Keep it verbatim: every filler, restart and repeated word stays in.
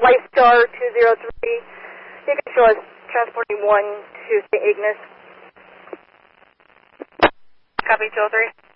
Lifestar two zero three. You can show us transporting one to Saint Ignace. Copy, two oh three.